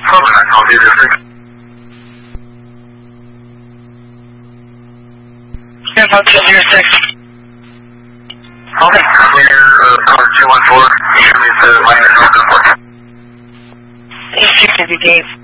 Can I talk to you in a sec? Okay, number 214, show me the line is open for you. Yes, you can be Dave.